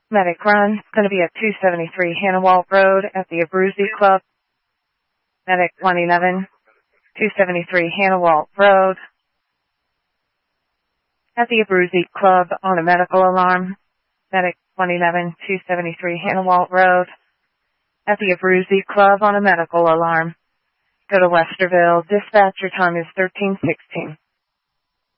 Medic run, going to be at 273 Hannawalt Road at the Abruzzi Club. Medic 111, 273 Hannawalt Road at the Abruzzi Club on a medical alarm. Medic 111, 273 Hannawalt Road at the Abruzzi Club on a medical alarm. Go to Westerville. Dispatch, your time is 13:16.